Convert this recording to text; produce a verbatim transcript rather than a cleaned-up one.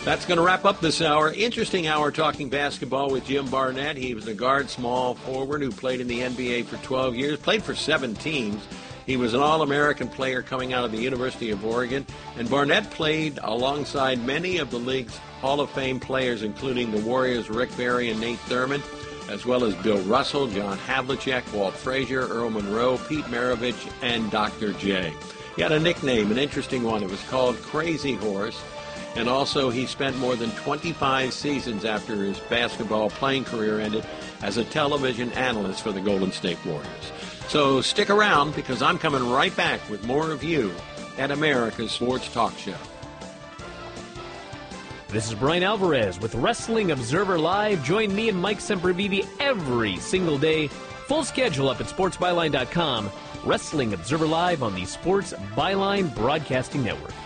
That's going to wrap up this hour. Interesting hour talking basketball with Jim Barnett. He was a guard small forward who played in the N B A for twelve years, played for seven teams. He was an All-American player coming out of the University of Oregon. And Barnett played alongside many of the league's Hall of Fame players, including the Warriors' Rick Barry and Nate Thurmond, as well as Bill Russell, John Havlicek, Walt Frazier, Earl Monroe, Pete Maravich, and Doctor J. He had a nickname, an interesting one. It was called Crazy Horse. And also, he spent more than twenty-five seasons after his basketball playing career ended as a television analyst for the Golden State Warriors. So stick around, because I'm coming right back with more of you at America's Sports Talk Show. This is Brian Alvarez with Wrestling Observer Live. Join me and Mike Sempervive every single day. Full schedule up at sports byline dot com. Wrestling Observer Live on the Sports Byline Broadcasting Network.